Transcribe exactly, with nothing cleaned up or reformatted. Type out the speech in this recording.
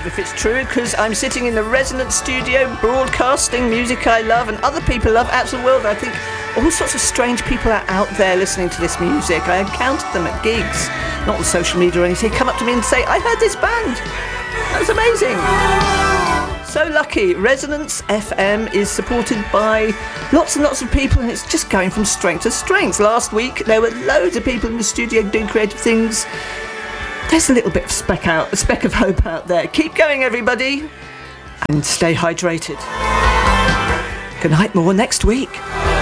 if it's true, because I'm sitting in the Resonance studio broadcasting music I love and other people love out to the world. I think all sorts of strange people are out there listening to this music. I encountered them at gigs, not on social media or anything. They come up to me and say, I heard this band. That was amazing. So lucky. Resonance F M is supported by lots and lots of people, and it's just going from strength to strength. Last week there were loads of people in the studio doing creative things. There's a little bit of speck out, a speck of hope out there. Keep going, everybody, and stay hydrated. Good night, more next week.